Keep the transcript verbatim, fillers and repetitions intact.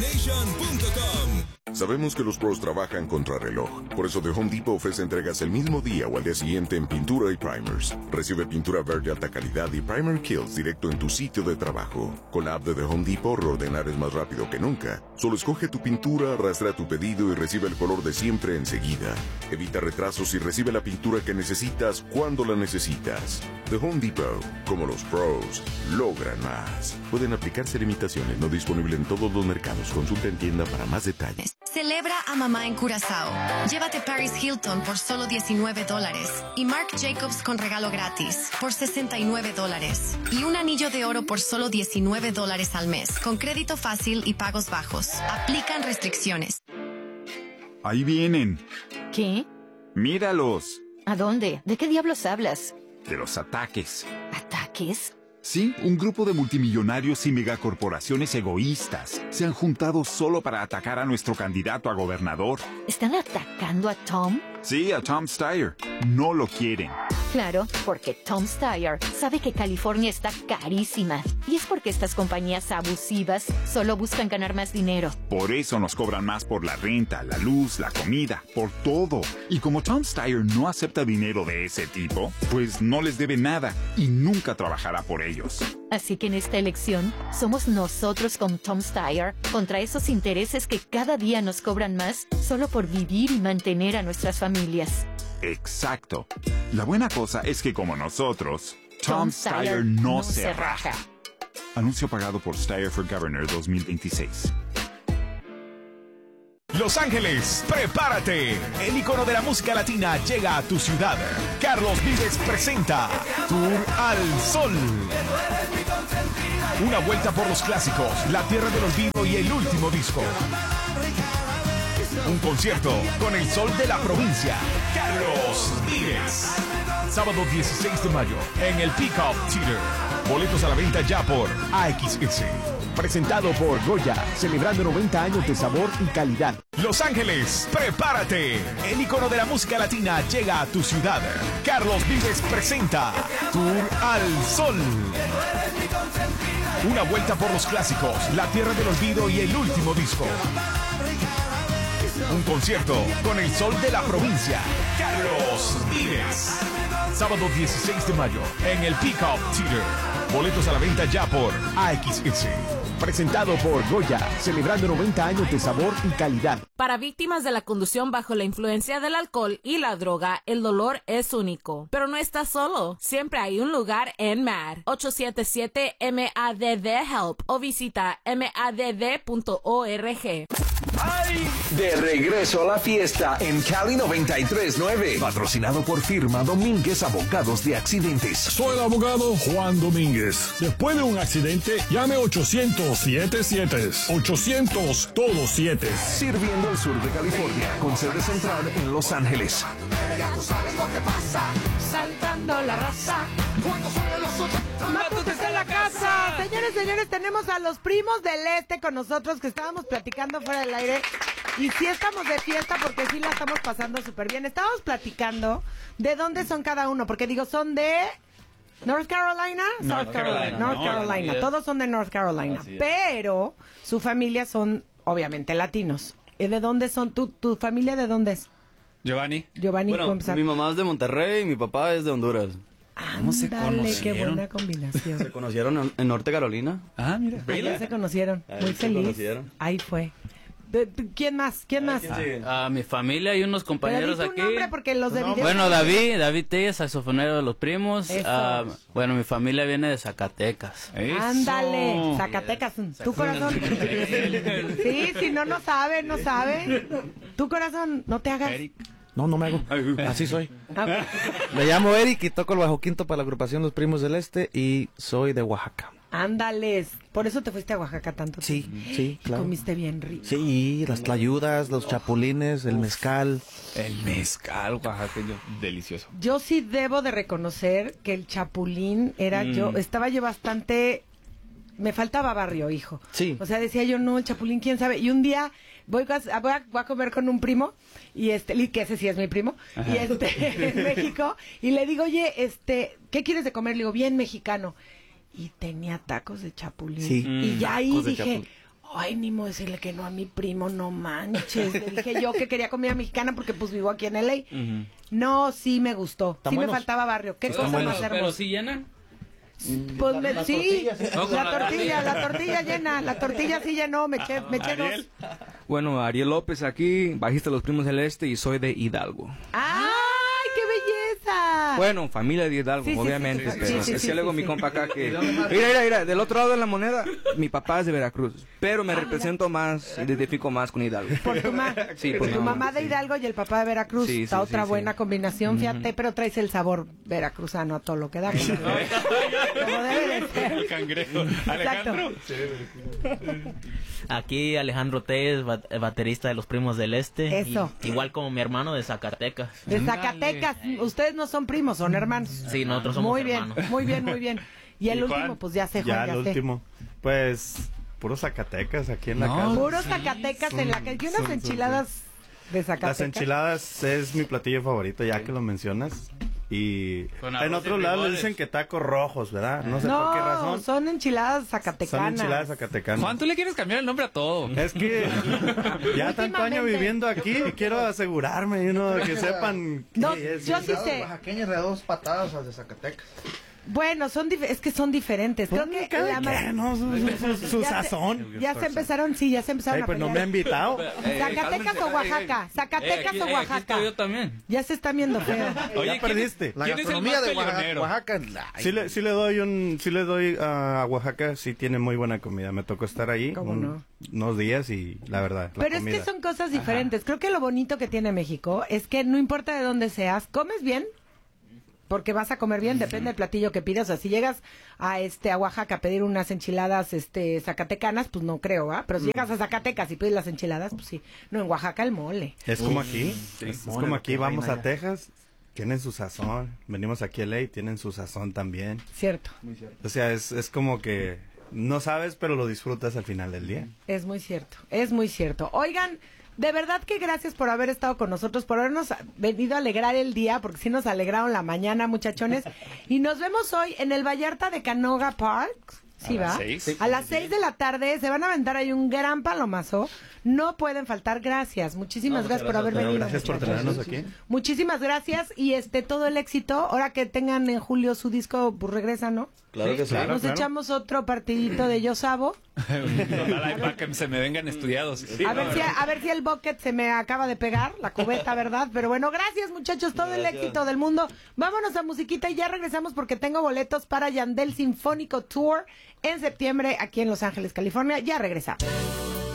nation punto com. Sabemos que los pros trabajan contra reloj. Por eso The Home Depot ofrece entregas el mismo día o al día siguiente en pintura y primers. Recibe pintura verde alta calidad y primer kills directo en tu sitio de trabajo. Con la app de The Home Depot, reordenar es más rápido que nunca. Solo escoge tu pintura, arrastra tu pedido y recibe el color de siempre enseguida. Evita retrasos y recibe la pintura que necesitas cuando la necesitas. The Home Depot, como los pros, logran más. Pueden aplicarse limitaciones, no disponible en todos los mercados. Consulta en tienda para más detalles. Celebra a mamá en Curazao. Llévate Paris Hilton por solo diecinueve dólares y Marc Jacobs con regalo gratis por sesenta y nueve dólares y un anillo de oro por solo diecinueve dólares al mes con crédito fácil y pagos bajos. Aplican restricciones. Ahí vienen. ¿Qué? Míralos. ¿A dónde? ¿De qué diablos hablas? De los ataques. ¿Ataques? Sí, un grupo de multimillonarios y megacorporaciones egoístas se han juntado solo para atacar a nuestro candidato a gobernador. ¿Están atacando a Tom? Sí, a Tom Steyer. No lo quieren. Claro, porque Tom Steyer sabe que California está carísima. Y es porque estas compañías abusivas solo buscan ganar más dinero. Por eso nos cobran más por la renta, la luz, la comida, por todo. Y como Tom Steyer no acepta dinero de ese tipo, pues no les debe nada y nunca trabajará por ellos. Así que en esta elección, somos nosotros con Tom Steyer contra esos intereses que cada día nos cobran más solo por vivir y mantener a nuestras familias. Exacto. La buena cosa es que como nosotros, Tom, Tom Steyer no, no se raja. raja. Anuncio pagado por Steyer for Governor dos mil veintiséis. Los Ángeles, prepárate. El icono de la música latina llega a tu ciudad. Carlos Vives presenta Tour al Sol. Una vuelta por los clásicos, la tierra del olvido y el último disco. Un concierto con el sol de la provincia, Carlos Vives. Sábado dieciséis de mayo en el Peacock Theater. Boletos a la venta ya por A X S. Presentado por Goya, celebrando noventa años de sabor y calidad. Los Ángeles, prepárate. El icono de la música latina llega a tu ciudad. Carlos Vives presenta Tour al Sol. Una vuelta por los clásicos, la tierra del olvido y el último disco. Un concierto con el sol de la provincia, Carlos Vives. Sábado dieciséis de mayo en el Peacock Theater. Boletos a la venta ya por A X S. Presentado por Goya, celebrando noventa años de sabor y calidad. Para víctimas de la conducción bajo la influencia del alcohol y la droga, el dolor es único. Pero no estás solo. Siempre hay un lugar en M A D. ocho siete siete M A D D HELP o visita madd punto org. ¡Ay! De regreso a la fiesta en Cali noventa y tres punto nueve. Patrocinado por firma Domínguez Abogados de Accidentes. Soy el abogado Juan Domínguez. Después de un accidente, llame ochocientos siete siete. ochocientos todo siete. Sirviendo el sur de California, con sede central en Los Ángeles. Ya tú sabes lo que pasa. Saltando la raza. Cuando suenan los ocho. Matos está en la casa. Señores, señores, tenemos a los primos del este con nosotros que estábamos platicando fuera del aire. Y sí estamos de fiesta porque sí la estamos pasando súper bien. Estábamos platicando de dónde son cada uno. Porque digo, son de North Carolina, North South Carolina, Carolina, North no, Carolina. no, Todos son de North Carolina. Así es. Pero su familia son, obviamente, latinos. ¿Y de dónde son? ¿Tu, tu familia de dónde es? Giovanni. Giovanni, bueno, ¿cómo empezar? mi mamá es de Monterrey y mi papá es de Honduras. ¿Cómo se conocieron? Qué buena combinación. Se conocieron en, en Norte Carolina. Ah, mira. Ahí se conocieron. Ahí Muy se feliz. conocieron. Ahí fue. De- de- ¿Quién más? ¿Quién más? A, a mi familia y unos compañeros Pero di tu aquí. nombre porque los de video- Bueno, David, David Telles, saxofonero de los primos. Eso. Ah, bueno, mi familia viene de Zacatecas. Ándale, Zacatecas. ¿Tu corazón? Sí, si no, no sabe, no sabe. ¿Tu corazón? No te hagas. No, no me hago. Así soy. Me llamo Eric y toco el bajo quinto para la agrupación Los Primos del Este y soy de Oaxaca. Ándales. Por eso te fuiste a Oaxaca tanto tiempo. Sí, sí, Y claro. comiste bien rico. Sí, las tlayudas, los chapulines, el mezcal. El mezcal oaxaqueño, delicioso. Yo sí debo de reconocer que el chapulín era Mm. yo, estaba yo bastante, me faltaba barrio, hijo. Sí. O sea, decía yo, no, el chapulín, quién sabe. Y un día voy a, voy a, voy a comer con un primo, y este, y que ese sí es mi primo, Ajá. y este, en México, y le digo, oye, este, ¿qué quieres de comer? Le digo, bien mexicano. Y tenía tacos de chapulín. Sí. Y Mm, ya ahí tacos de dije, chapulín. Ay, ni modo decirle que no a mi primo, no manches. Le dije yo que quería comida mexicana porque pues vivo aquí en L A. Uh-huh. No, sí me gustó. Sí buenos? me faltaba barrio. Qué cosa más hermosa. Pero sí llenan. Pues la, me, la sí, tortilla, no, la, la tortilla, la tortilla llena, la tortilla sí llenó, me eché, me eché dos. Bueno, Ariel López aquí, bajista de Los Primos del Este y soy de Hidalgo. ¡Ay, qué belleza! Bueno, familia de Hidalgo, sí, obviamente, sí, sí, pero sí, sí, es que sí, luego sí, mi sí. compa acá que... Mira, mira, mira, del otro lado de la moneda, mi papá es de Veracruz, pero me ah, represento mira. más, identifico más con Hidalgo. Por tu, ma sí, por tu mamá de Hidalgo y el papá de Veracruz, sí, está sí, otra sí, buena sí. combinación, fíjate, pero traes el sabor veracruzano a todo lo que da. Como, como debe de ser. El cangrejo. Alejandro. Aquí Alejandro Telles, baterista de Los Primos del Este. Eso. Y, igual como mi hermano de Zacatecas. De Zacatecas. Ustedes no son primos, son hermanos. Sí, nosotros somos muy bien, hermanos. Muy bien, muy bien. Y el ¿Y último, Juan? Pues ya sé, Juan, ya, ya el sé. último. Pues, puro Zacatecas aquí en la no, casa. Puro Zacatecas sí, en la casa. Y unas enchiladas de Zacatecas. Las enchiladas es mi platillo favorito, ya que lo mencionas. Y en otros lados le dicen que tacos rojos, ¿verdad? No sé no, por qué razón. son enchiladas zacatecanas. Son enchiladas zacatecanas. Juan, tú le quieres cambiar el nombre a todo. Es que ya tanto año viviendo aquí, quiero asegurarme, you know, que sepan no, qué es. Yo sí sé. Oaxaqueñas de dos patadas a de Zacatecas. Bueno, son es que son diferentes. Creo que la qué, no, su, su, su, su ya sazón. Se, ya se empezaron, sí, ya se empezaron Ey, a pues pelear. no me ha invitado. Zacatecas o Oaxaca, Zacatecas eh, aquí, o Oaxaca. Eh, yo también. Ya se está viendo feo. Oye, ya perdiste. La gastronomía de Oaxaca. Oaxaca sí le, sí le doy un, sí le doy uh, a Oaxaca, sí tiene muy buena comida. Me tocó estar ahí un, no? unos días y la verdad. La Pero comida. es que son cosas diferentes. Ajá. Creo que lo bonito que tiene México es que no importa de dónde seas, comes bien. Porque vas a comer bien, depende del platillo que pidas. O sea, si llegas a este a Oaxaca a pedir unas enchiladas este zacatecanas, pues no creo, ¿ah? Pero si llegas a Zacatecas y pides las enchiladas, pues sí. No, en Oaxaca el mole. Es como aquí, sí, es, es como aquí, vamos a Texas, tienen su sazón. Venimos aquí a L A, tienen su sazón también. Cierto. Muy cierto. O sea, es, es como que no sabes, pero lo disfrutas al final del día. Es muy cierto, es muy cierto. Oigan... De verdad que gracias por haber estado con nosotros, por habernos venido a alegrar el día, porque sí nos alegraron la mañana, muchachones. Y nos vemos hoy en el Vallarta de Canoga Park. Sí, ¿va? A las seis de la tarde se van a aventar ahí un gran palomazo. No pueden faltar. Gracias. Muchísimas no, gracias, gracias por haber venido. Gracias por tenernos aquí. Muchísimas gracias y este todo el éxito. Ahora que tengan en julio su disco, pues regresa, ¿no? Claro que sí. Claro, Nos claro. echamos otro partidito de Yo Sabo. Para que se me vengan estudiados. Sí, a, no, ver si, a ver si el bucket se me acaba de pegar, la cubeta, ¿verdad? Pero bueno, gracias muchachos, todo gracias. El éxito del mundo. Vámonos a musiquita y ya regresamos porque tengo boletos para Yandel Sinfónico Tour en septiembre aquí en Los Ángeles, California. Ya regresamos.